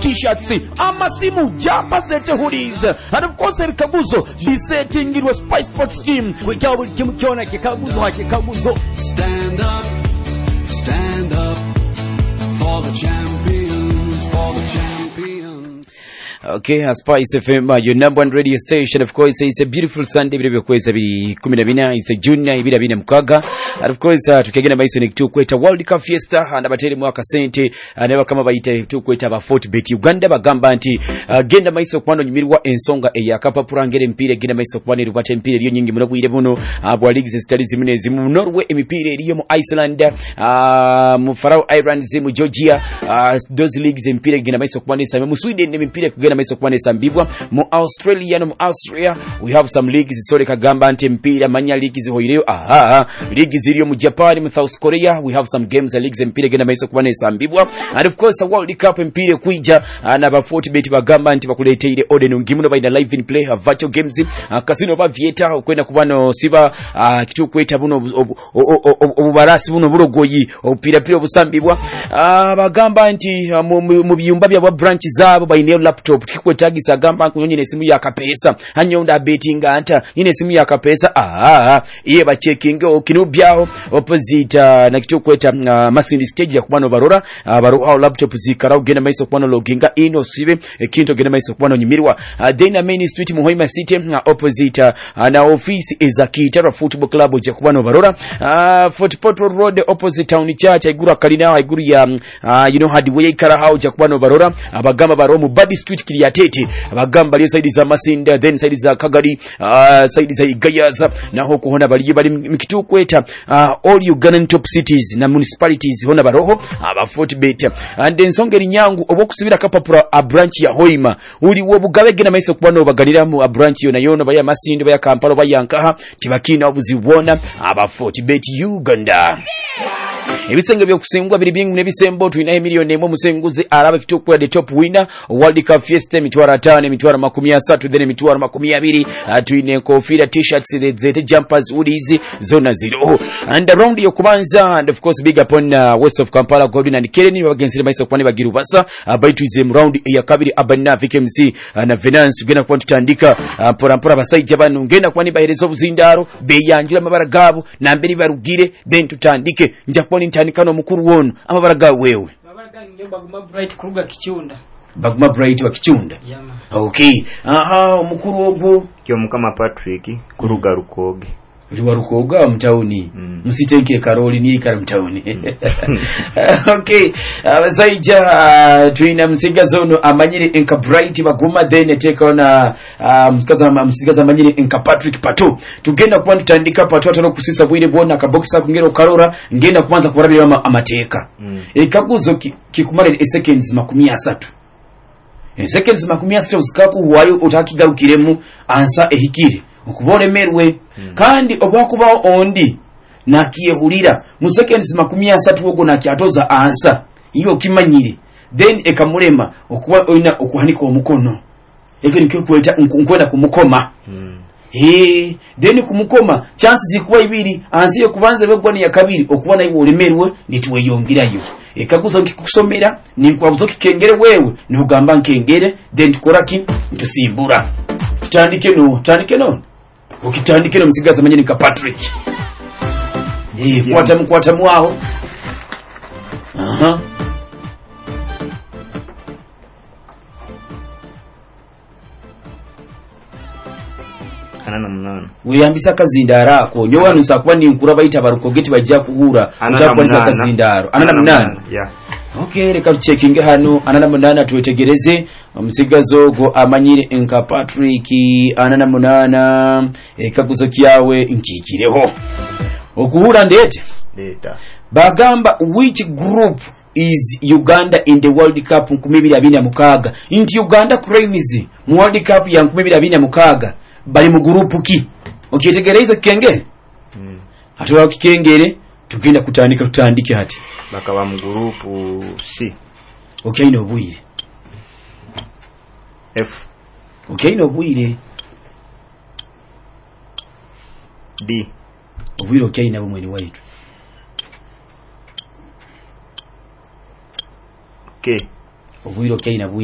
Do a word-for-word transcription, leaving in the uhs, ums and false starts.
t-shirts, amasimu, jumper set hoodies, and of course Kaguzo, be setting it was Spice Sports team. We go with Kim Kiona, Kaguzo, Kaguzo. Stand up, stand up for the champions, for the champions. Okay, Spice F M, your number one radio station. Of course, it's a beautiful Sunday. Bila kweza bi kumi na bina, it's a June bila bina mkaga. And of course, uh, tukigena baiso ni kitu kweta World Cup Fiesta. And abateli mwaka sente. Anewa kama baita kitu kweta ba Fortbet Uganda bagamba anti. Uh, genda maiso kwano nyumirwa ensonga eya kapapura ngere mpire. Genda maiso kwano irubate mpire. Rio nyingi mnabu ile muno. Abwa leagues stali zimune zimu. Norway empire. Rio mu Iceland. Uh, mu Faroe Islands zimu Georgia. Uh, those leagues empire. Genda maiso kwano isa. Mu Sweden empire. Genda maiso kwano isa mbibwa. Mu Australia no mu Austria. We have some leagues. Sorry kagamba anti mpire. Manya leagues hoireo. Aha. Leagues ziriyo mu Japan, mu South Korea. We have some games. The leagues empire. Genda maiso kwano isa mbibwa. And of course, a World Cup empire kuija. And aba Fortbet bagamba anti bakulete ile Odeno ngimuno by the live in play. Uh, virtual games. Uh, casino ba vieta. Kwenda kubano siba. Uh, kitu kweta buno. Obubarasi buno burogoyi. Opira pira obusambibwa. Uh, bagamba anti uh, mu biyumba bya branch zabo by neo laptop. Kikwetagisa gamba kunyonye ne simu ya kapesa. Hanyonda betting anta. Yine simu ya kapesa. Ah, iye ba checking okinu byao opposite uh, na kitu kweta uh, masindi stage ya kubano barora. Uh, baro au laptop zikara ugena maiso kubano loginga ino sibe. E, kinto gena maiso kubano nyimirwa. Uh, Dena Main Street Muhoima City uh, opposite uh, na office is a Kitara Football Club je kubano barora. Uh, Fort Portal Road opposite Town Church igura kalina iguru ya uh, you know hadiwe ikara hao je kubano barora. Abagamba baro mu Badi Street Kiliatete. Abagamba liyo side za Masinda then side za Kagari uh, side za Igayaza na hoko hona bali bali mikitu kweta uh, all Ugandan top cities na municipalities hona baroho aba Fortbet and then songeri nyangu obokusubira kapapura a branch ya Hoima uli wo bugabege na maiso kubano bagalira mu a branch yo na yono baya Masinde baya Kampala baya Nkaha tibakina obuzibona aba Fortbet Uganda. Ebisenge byo kusengwa biri bingu nebisembo tuina milioni emo musenguze araba kitokwa the top winner World Cup Fiesta mitwara tano mitwara makumi asatu then mitwara makumi abiri uh, tuine kofira t-shirts zete jumpers hoodies zona zero and around yo kubanza and of course big upon uh, west of Kampala Godwin and Kelly bagenzi baiso kwani bagiru basa uh, baitu izem round ya kabiri abana V K M C uh, na Venance tugena kwa tutandika uh, pora pora basaije banu ngenda kwani baherezo buzindaro beyanjira amabara gabo na mbere barugire then tutandike nja kwani ntandikano mukuru wono amabara gawe wewe mabaraga nyumba Baguma Bright kuruga Kichunda Baguma Bright wa Kichunda yeah, okay aha mukuru obwo kyo mukama Patrick kuruga Rukoge Liwa Rukoga mtauni mm. Msitenke Karoli ni ikara mtauni mm. Okay abazaija uh, tuina msiga zono amanyire enka Bright Baguma then take on uh, msikaza msigaza amanyire enka Patrick Pato tugenda kwa tutandika Pato atano kusisa bwire bwona akabokisa kungero karora ngenda kuanza kubarabira ama amateka mm. Ekaguzo kikumare ki seconds makumi asatu e seconds makumi asatu zikaku huwayo utakigarukiremu ansa ehikire ukubone merwe hmm. Kandi obwakuba ondi nakiyehulira mu seconds makumi asatu wogo nakyatoza ansa iyo kimanyire then ekamulema okuba oina okuhanika omukono eke nikyo kweta nkwenda kumukoma hmm. Eh then kumukoma chances zikuba ibiri ansi yo kubanza begwani ya kabiri okubona ibo olemerwe nituwe yongirayo ekaguzo nkikusomera ninkwabuzo kikengere wewe nugamba nkengere then tukoraki ntusimbura tutandike no tutandike no ukitandike no msigaza manyeni ka Patrick eh kwata mkwata mwaho aha anana munana uyambisa kazindara ako nyo wanu sakuba ni nkura bayita barukogeti bajja kuhura utakwaliza kazindaro anana munana yeah okay reka checking hano anana munana tuwetegereze msigazo go amanyire enka Patrick anana munana ekaguzo kyawe nkikireho okuhura ndete data bagamba which group is Uganda in the World Cup nkumi abiri na mukaga inti Uganda Cranes mu World Cup ya nkumi abiri na mukaga bali mu group ki okitegereza kengere mm. Hatuwa kikengere tugenda kutandika tutandike hati bakaba mu group C okay no bwire F okay no bwire D bwire okay na bumwe ni waitu K bwire okay na bwire